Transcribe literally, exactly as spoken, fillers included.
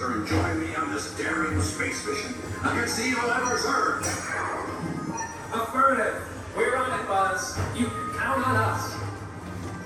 sir, and join me on this daring space mission against the evil Emperor's Earth? Affirmative. We're on it, Buzz. You